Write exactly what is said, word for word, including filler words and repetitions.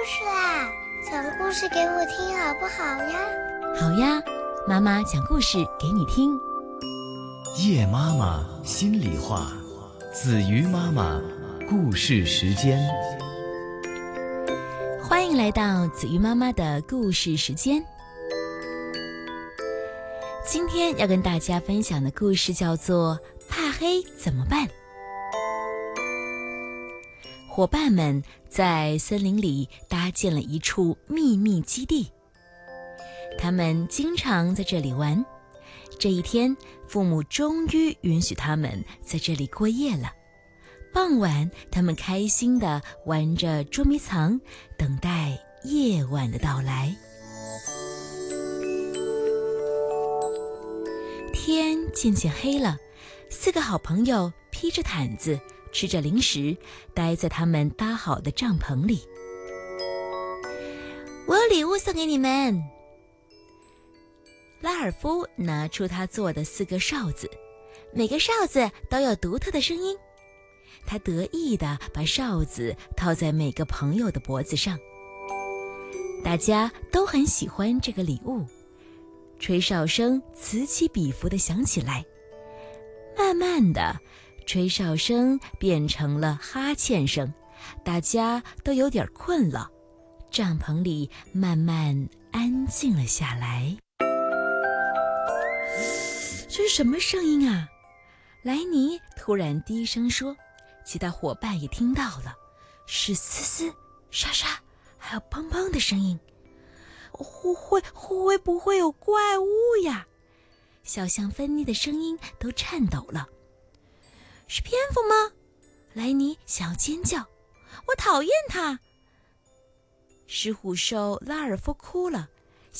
事啦，讲故事给我听好不好呀？ 好呀，妈妈讲故事给你听。 夜妈妈心里话，子瑜妈妈故事时间。 欢迎来到子瑜妈妈的故事时间。今天要跟大家分享的故事叫做《怕黑怎么办》。伙伴们在森林里搭建了一处秘密基地，他们经常在这里玩。这一天，父母终于允许他们在这里过夜了。傍晚，他们开心地玩着捉迷藏，等待夜晚的到来。天渐渐黑了，四个好朋友披着毯子，吃着零食，待在他们搭好的帐篷里。我有礼物送给你们。拉尔夫拿出他做的四个哨子，每个哨子都有独特的声音。他得意地把哨子套在每个朋友的脖子上。大家都很喜欢这个礼物，吹哨声此起彼伏地响起来。慢慢的，吹哨声变成了哈欠声，大家都有点困了。帐篷里慢慢安静了下来。这是什么声音啊？莱尼突然低声说，其他伙伴也听到了，是嘶嘶、沙沙，还有砰砰的声音。会会会不会有怪物呀？小象芬妮的声音都颤抖了。是蝙蝠吗？莱尼想要尖叫，我讨厌它。狮虎兽拉尔夫哭了，